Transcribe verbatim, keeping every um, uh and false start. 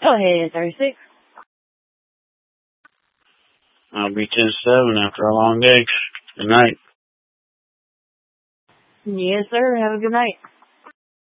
Oh, hey, thirty-six. I'll be ten seven after a long day. Good night. Yes, sir. Have a good night.